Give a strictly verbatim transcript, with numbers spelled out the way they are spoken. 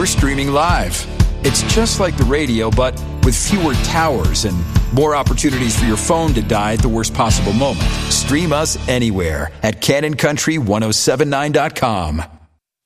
streaming live. It's just like the radio, but with fewer towers and more opportunities for your phone to die at the worst possible moment. Stream us anywhere at Canon Country ten seventy-nine dot com.